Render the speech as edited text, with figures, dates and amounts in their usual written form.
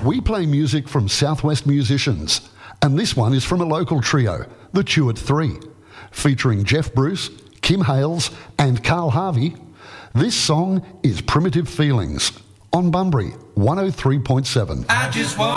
We play music from Southwest musicians, and this one is from a local trio, the Chewett Three, featuring Jeff Bruce, Kim Hales and Carl Harvey. This song is Primitive Feelings on Bunbury 103.7. I just want